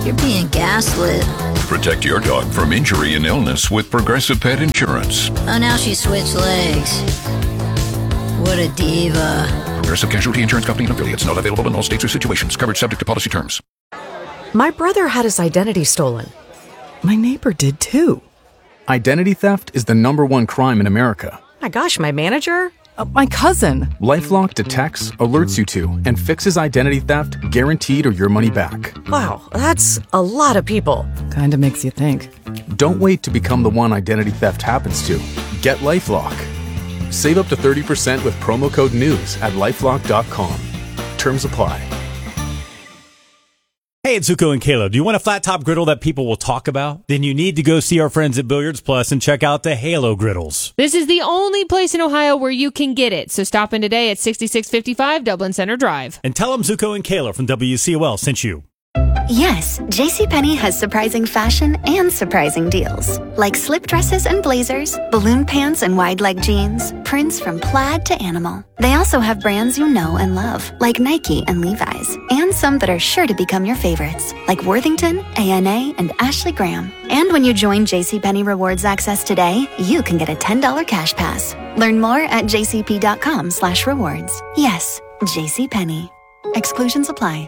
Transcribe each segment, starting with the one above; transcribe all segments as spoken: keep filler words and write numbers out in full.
You're being gaslit. Protect your dog from injury and illness with Progressive Pet Insurance. Oh, now she switched legs. What a diva. Progressive Casualty Insurance Company and affiliates. Not available in all states or situations. Coverage subject to policy terms. My brother had his identity stolen. My neighbor did too. Identity theft is the number one crime in America. My gosh, my manager? Uh, my cousin. LifeLock detects, alerts you to, and fixes identity theft guaranteed or your money back. Wow, that's a lot of people. Kinda makes you think. Don't wait to become the one identity theft happens to. Get LifeLock. Save up to thirty percent with promo code NEWS at lifelock dot com. Terms apply. Hey, it's Zuko and Kayla. Do you want a flat top griddle that people will talk about? Then you need to go see our friends at Billiards Plus and check out the Halo griddles. This is the only place in Ohio where you can get it. So stop in today at sixty-six fifty-five Dublin Center Drive. And tell them Zuko and Kayla from W C O L sent you. Yes, JCPenney has surprising fashion and surprising deals. Like slip dresses and blazers, balloon pants and wide leg jeans, prints from plaid to animal. They also have brands you know and love, like Nike and Levi's, and some that are sure to become your favorites, like Worthington, A N A, and Ashley Graham. And when you join JCPenney Rewards Access today, you can get a ten dollars cash pass. Learn more at jcp.com slash rewards. Yes, JCPenney. Exclusions apply.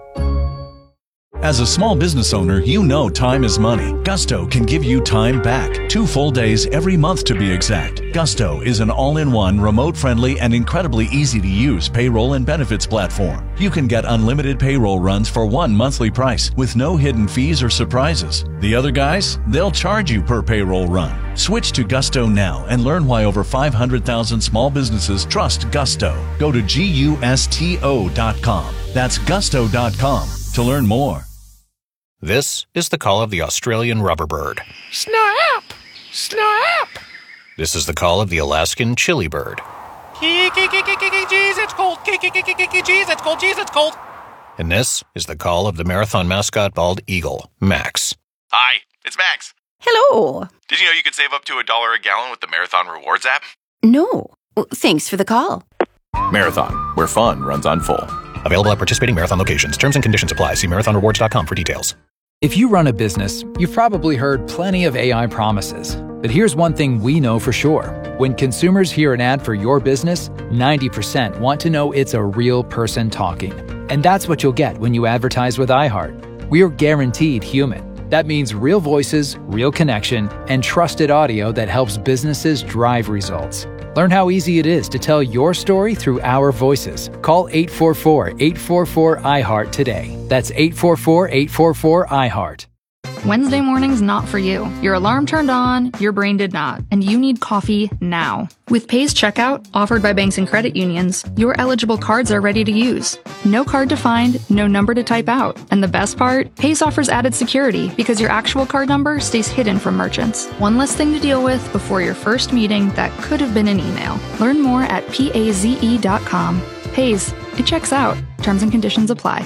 As a small business owner, you know time is money. Gusto can give you time back. Two full days every month to be exact. Gusto is an all-in-one, remote-friendly, and incredibly easy-to-use payroll and benefits platform. You can get unlimited payroll runs for one monthly price with no hidden fees or surprises. The other guys, they'll charge you per payroll run. Switch to Gusto now and learn why over five hundred thousand small businesses trust Gusto. Go to gusto dot com. That's gusto dot com to learn more. This is the call of the Australian rubberbird. Snap! Snap! This is the call of the Alaskan chili bird. Jeez, it's cold. Jeez, it's cold. Jeez, it's cold. And this is the call of the marathon mascot bald eagle, Max. Hi, it's Max. Hello. Did you know you could save up to a dollar a gallon with the Marathon Rewards app? No. Thanks for the call. Marathon, where fun runs on full. Available at participating Marathon locations. Terms and conditions apply. See marathon rewards dot com for details. If you run a business, you've probably heard plenty of A I promises. But here's one thing we know for sure. When consumers hear an ad for your business, ninety percent want to know it's a real person talking. And that's what you'll get when you advertise with iHeart. We're guaranteed human. That means real voices, real connection, and trusted audio that helps businesses drive results. Learn how easy it is to tell your story through our voices. Call eight four four, eight four four, I heart today. That's eight four four, eight four four, I heart. Wednesday morning's not for you. Your alarm turned on, your brain did not, and you need coffee now. With Pace Checkout, offered by banks and credit unions, your eligible cards are ready to use. No card to find, no number to type out. And the best part? Pace offers added security because your actual card number stays hidden from merchants. One less thing to deal with before your first meeting that could have been an email. Learn more at paze dot com. Pace, it checks out. Terms and conditions apply.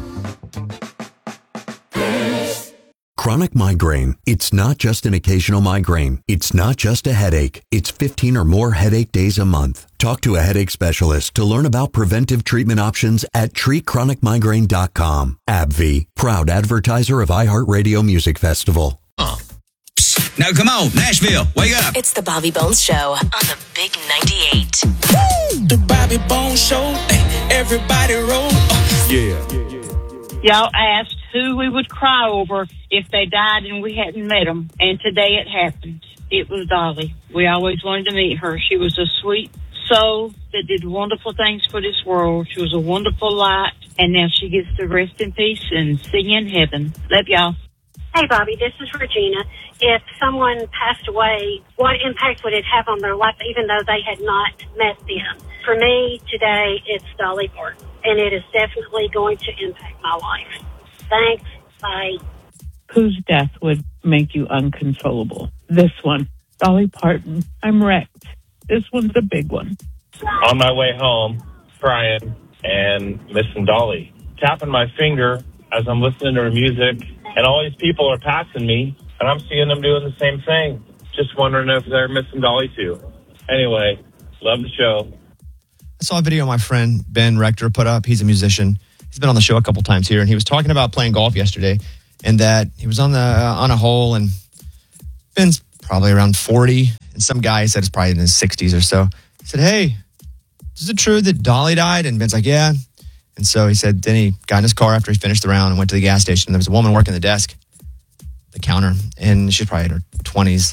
Chronic migraine. It's not just an occasional migraine. It's not just a headache. It's fifteen or more headache days a month. Talk to a headache specialist to learn about preventive treatment options at treat chronic migraine dot com. AbbVie, proud advertiser of iHeartRadio Music Festival. Uh. Now come on, Nashville, wake up. It's the Bobby Bones Show on the Big ninety-eight. Woo! The Bobby Bones Show. Hey, everybody roll. Uh. Yeah. Y'all asked who we would cry over if they died and we hadn't met them. And today it happened. It was Dolly. We always wanted to meet her. She was a sweet soul that did wonderful things for this world. She was a wonderful light. And now she gets to rest in peace and sing in heaven. Love y'all. Hey, Bobby, this is Regina. If someone passed away, what impact would it have on their life even though they had not met them? For me, today, it's Dolly Parton, and it is definitely going to impact my life. Thanks. Bye. Whose death would make you unconsolable? This one. Dolly Parton. I'm wrecked. This one's a big one. On my way home, crying and missing Dolly. Tapping my finger as I'm listening to her music, and all these people are passing me, and I'm seeing them doing the same thing. Just wondering if they're missing Dolly too. Anyway, love the show. I saw a video my friend Ben Rector put up. He's a musician. He's been on the show a couple times here, and he was talking about playing golf yesterday. and that he was on the uh, on a hole, and Ben's probably around forty, and some guy said it's probably in his sixties or so. He said, "Hey, is it true that Dolly died?" And Ben's like, "Yeah." And so he said, then he got in his car after he finished the round and went to the gas station. There was a woman working the desk, the counter, and she's probably in her twenties.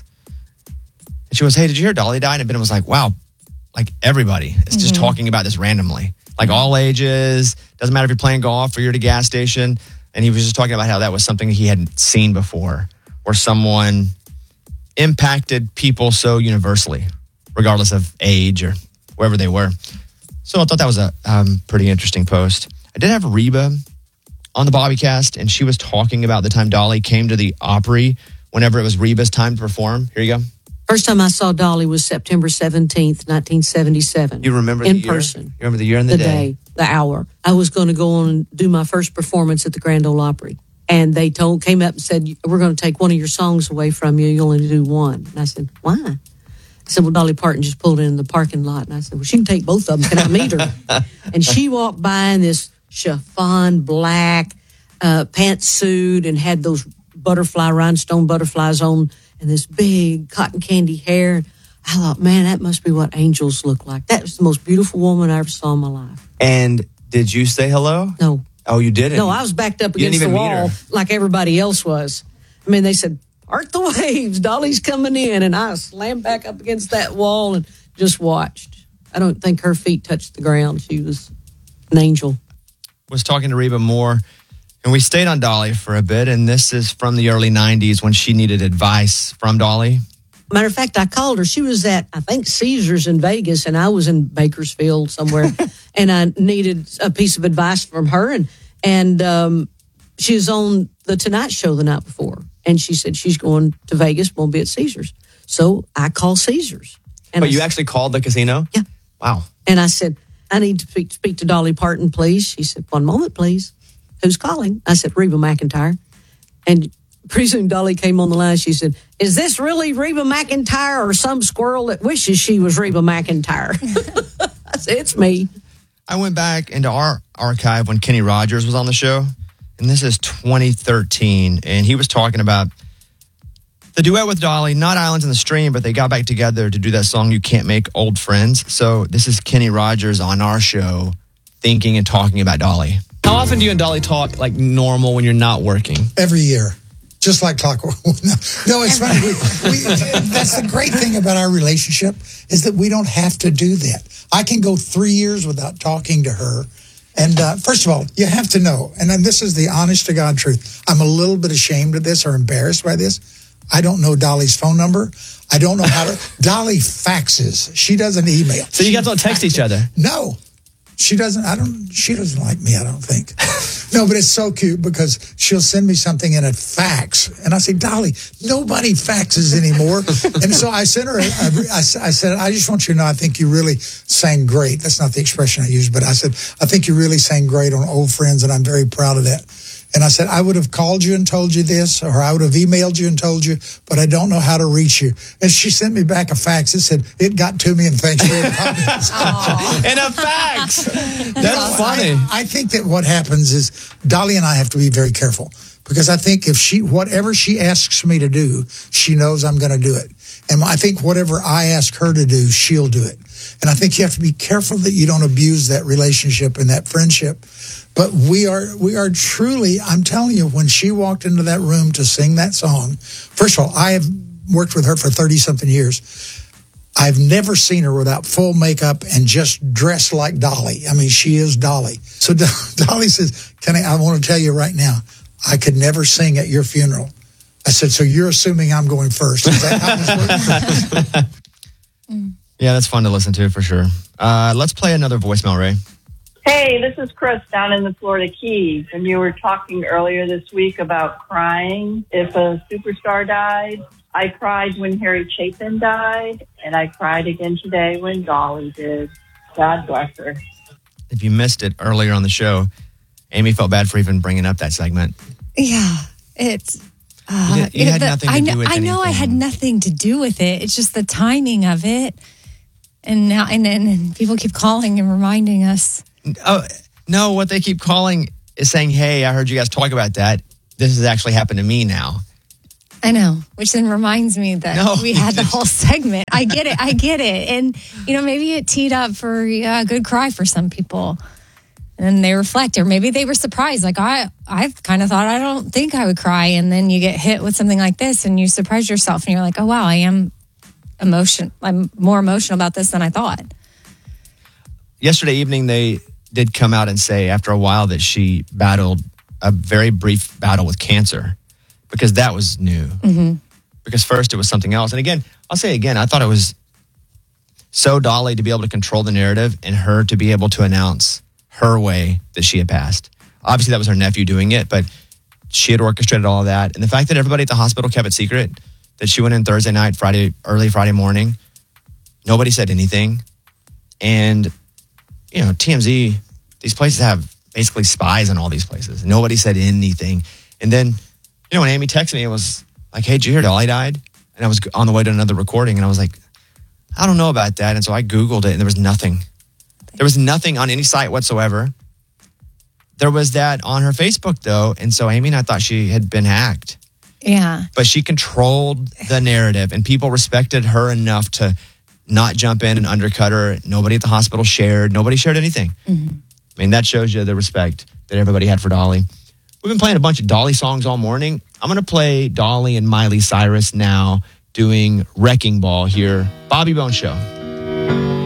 And she goes, "Hey, did you hear Dolly died?" And Ben was like, "Wow, like everybody is just Mm-hmm. talking about this randomly. Like all ages, doesn't matter if you're playing golf or you're at a gas station." And he was just talking about how that was something he hadn't seen before, where someone impacted people so universally, regardless of age or wherever they were. So I thought that was a um, pretty interesting post. I did have Reba on the Bobbycast, and she was talking about the time Dolly came to the Opry whenever it was Reba's time to perform. Here you go. First time I saw Dolly was September seventeenth, nineteen seventy-seven. You remember in the year? person. You remember the year and the, The day? day, the hour. I was going to go on and do my first performance at the Grand Ole Opry. And they told, came up and said, "We're going to take one of your songs away from you. You only do one." And I said, "Why?" I said, "Well, Dolly Parton just pulled in the parking lot." And I said, "Well, she can take both of them. Can I meet her?" And she walked by in this chiffon black uh, pantsuit and had those butterfly, rhinestone butterflies on and this big cotton candy hair. I thought, man, that must be what angels look like. That was the most beautiful woman I ever saw in my life. And did you say hello? No. Oh, you didn't? No, I was backed up You didn't against the even meet wall her. like everybody else was. I mean, they said, "Park the waves, Dolly's coming in." And I slammed back up against that wall and just watched. I don't think her feet touched the ground. She was an angel. Was talking to Reba more, and we stayed on Dolly for a bit, and this is from the early nineties when she needed advice from Dolly. Matter of fact, I called her. She was at, I think, Caesars in Vegas, and I was in Bakersfield somewhere, and I needed a piece of advice from her. And and um, she was on the Tonight Show the night before, and she said she's going to Vegas, won't be at Caesars. So I called Caesars. And But I you said- actually called the casino? Yeah. Wow. And I said, "I need to speak, speak to Dolly Parton, please." She said, "One moment, please. Who's calling?" I said, "Reba McEntire." And pretty soon Dolly came on the line. She said, "Is this really Reba McEntire or some squirrel that wishes she was Reba McEntire?" I said, "It's me." I went back into our archive when Kenny Rogers was on the show, and this is twenty thirteen, and he was talking about the duet with Dolly, not Islands in the Stream, but they got back together to do that song, You Can't Make Old Friends. So this is Kenny Rogers on our show thinking and talking about Dolly. How often do you and Dolly talk like normal when you're not working? Every year. Just like clockwork. no, no, it's funny. We, we, that's the great thing about our relationship is that we don't have to do that. I can go three years without talking to her. And uh, first of all, you have to know, and then this is the honest to God truth. I'm a little bit ashamed of this or embarrassed by this. I don't know Dolly's phone number. I don't know how to. Dolly faxes. She doesn't email. So you guys don't text each other? No. She doesn't, I don't, she doesn't like me, I don't think. No, but it's so cute because she'll send me something in a fax. And I say, "Dolly, nobody faxes anymore." And so I sent her, a, a, I, I said, "I just want you to know, I think you really sang great." That's not the expression I used, but I said, "I think you really sang great on Old Friends, and I'm very proud of that." And I said, "I would have called you and told you this, or I would have emailed you and told you, but I don't know how to reach you." And she sent me back a fax that said, "It got to me, and thanks for your comments." And a fax. That's funny. I, I think that what happens is Dolly and I have to be very careful because I think if she, whatever she asks me to do, she knows I'm going to do it. And I think whatever I ask her to do, she'll do it. And I think you have to be careful that you don't abuse that relationship and that friendship. But we are we are truly, I'm telling you, when she walked into that room to sing that song, first of all, I have worked with her for thirty-something years. I've never seen her without full makeup and just dressed like Dolly. I mean, she is Dolly. So Dolly says, "Can I, I want to tell you right now, I could never sing at your funeral." I said, "So you're assuming I'm going first?" Is that how this works? Yeah, that's fun to listen to for sure. Uh, let's play another voicemail, Ray. Hey, this is Chris down in the Florida Keys, and you were talking earlier this week about crying if a superstar died. I cried when Harry Chapin died, and I cried again today when Dolly did. God bless her. If you missed it earlier on the show, Amy felt bad for even bringing up that segment. Yeah, it's. Uh, You had- you had the- nothing to I do know, with I know I had nothing to do with it. It's just the timing of it. And now, and then and people keep calling and reminding us. Oh, no, what they keep calling is saying, "Hey, I heard you guys talk about that." this has actually happened to me now. I know, which then reminds me that No, we had the whole segment. I get it. I get it. And, you know, maybe it teed up for yeah, a good cry for some people. And they reflect, or maybe they were surprised. Like, I, I kind of thought, I don't think I would cry. And then you get hit with something like this and you surprise yourself and you're like, oh, wow, I am emotion. I'm more emotional about this than I thought. Yesterday evening, they did come out and say after a while that she battled a very brief battle with cancer, because that was new. Mm-hmm. Because first it was something else. And again, I'll say again, I thought it was so Dolly to be able to control the narrative and her to be able to announce her way that she had passed. Obviously, that was her nephew doing it, but she had orchestrated all of that. And the fact that everybody at the hospital kept it secret, that she went in Thursday night, Friday, early Friday morning, nobody said anything. And, you know, T M Z, these places have basically spies in all these places. Nobody said anything. And then, you know, when Amy texted me, it was like, hey, did you hear Dolly died? And I was on the way to another recording, and I was like, I don't know about that. And so I Googled it, and there was nothing. There was nothing on any site whatsoever. There was that on her Facebook, though. And so Amy and I thought she had been hacked. Yeah. But she controlled the narrative, and people respected her enough to not jump in and undercut her. Nobody at the hospital shared. Nobody shared anything. Mm-hmm. I mean, that shows you the respect that everybody had for Dolly. We've been playing a bunch of Dolly songs all morning. I'm going to play Dolly and Miley Cyrus now doing Wrecking Ball here. Bobby Bones Show.